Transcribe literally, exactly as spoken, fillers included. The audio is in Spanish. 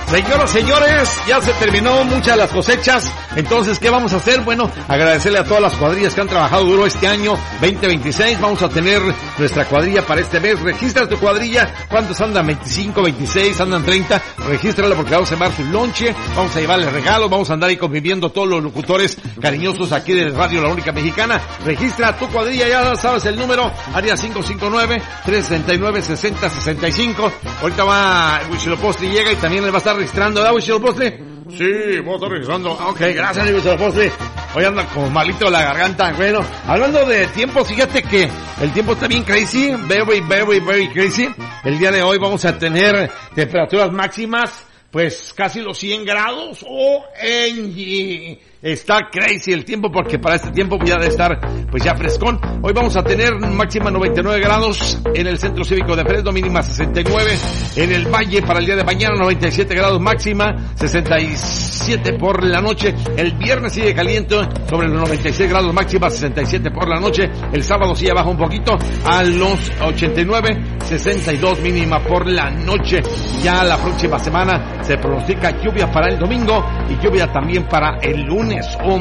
Señoras, señores, ya se terminó muchas de las cosechas. Entonces, ¿qué vamos a hacer? Bueno, agradecerle a todas las cuadrillas que han trabajado duro este año veinte veintiséis. Vamos a tener nuestra cuadrilla para este mes. Registra tu cuadrilla. ¿Cuántos andan? veinticinco, veintiséis, andan treinta. Regístrala porque vamos a llevar su lonche. Vamos a llevarle regalos. Vamos a andar ahí conviviendo todos los locutores cariñosos aquí de Radio La Única Mexicana. Registra tu cuadrilla, ya sabes el número. Área cinco cinco nueve, tres seis nueve, seis cero seis cinco. Ahorita va Huitzilopochtli, llega y también le va a estar registrando, ¿verdad, Huitzilopochtli? Sí, voy a estar registrando. Ok, gracias, Huitzilopochtli. Hoy anda como malito de la garganta. Bueno, hablando de tiempo, fíjate que el tiempo está bien crazy, very, very, very crazy. El día de hoy vamos a tener temperaturas máximas, pues casi los cien grados. O en está crazy el tiempo porque para este tiempo ya debe estar pues ya frescón. Hoy vamos a tener máxima noventa y nueve grados en el Centro Cívico de Fresno, mínima sesenta y nueve. En el Valle para el día de mañana noventa y siete grados máxima, sesenta y siete por la noche. El viernes sigue caliente sobre los noventa y seis grados máxima, sesenta y siete por la noche. El sábado sí baja un poquito a los ochenta y nueve, sesenta y dos mínima por la noche. Ya la próxima semana se pronostica lluvia para el domingo y lluvia también para el lunes. Oh,